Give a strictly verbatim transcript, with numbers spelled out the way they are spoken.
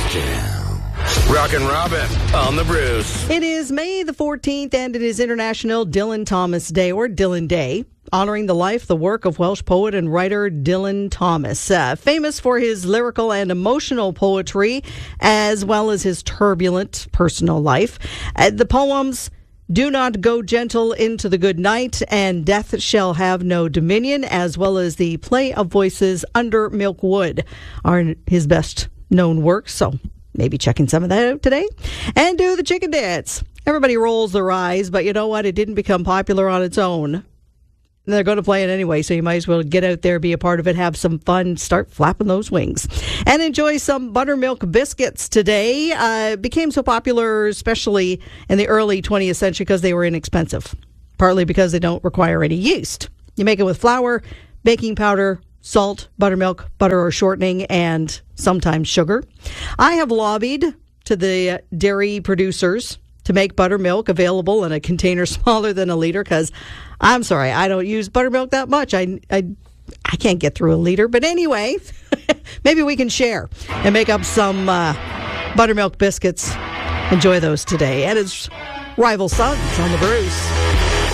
Rockin' Robin on the Bruce. It is May the fourteenth, and it is International Dylan Thomas Day, or Dylan Day, honoring the life, the work of Welsh poet and writer Dylan Thomas, uh, famous for his lyrical and emotional poetry, as well as his turbulent personal life. Uh, the poems "Do Not Go Gentle Into the Good Night" and "Death Shall Have No Dominion," as well as the play of voices "Under Milk Wood," are his best known works, so maybe checking some of that out today. And "Do the Chicken Dance." Everybody rolls their eyes, but you know what? It didn't become popular on its own. They're going to play it anyway, so you might as well get out there, be a part of it, have some fun, start flapping those wings. And enjoy some buttermilk biscuits today. Uh, it became so popular, especially in the early twentieth century, because they were inexpensive, partly because they don't require any yeast. You make it with flour, baking powder, salt, buttermilk, butter or shortening, and sometimes sugar. I have lobbied to the dairy producers to make buttermilk available in a container smaller than a liter, because I'm sorry, I don't use buttermilk that much. I, I, I can't get through a liter. But anyway, maybe we can share and make up some uh, buttermilk biscuits. Enjoy those today. And it's Rival Sons on the Bruce.